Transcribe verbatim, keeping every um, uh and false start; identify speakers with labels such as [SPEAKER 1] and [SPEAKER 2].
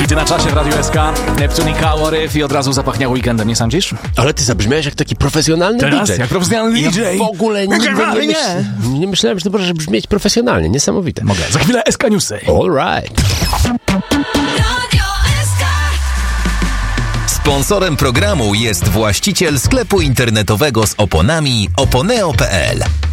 [SPEAKER 1] Nigdy na czasie w Radiu S K. Neptune i Kałoryf i od razu zapachniał weekendem, nie sądzisz?
[SPEAKER 2] Ale ty zabrzmiałeś jak taki profesjonalny
[SPEAKER 1] Teraz,
[SPEAKER 2] D J.
[SPEAKER 1] jak profesjonalny
[SPEAKER 2] ja
[SPEAKER 1] D J.
[SPEAKER 2] w ogóle nigdy nie, myśl... nie myślałem, że to może brzmieć profesjonalnie. Niesamowite.
[SPEAKER 1] Mogę. Za chwilę S K Newsy.
[SPEAKER 2] All right.
[SPEAKER 3] Sponsorem programu jest właściciel sklepu internetowego z oponami oponeo kropka p l.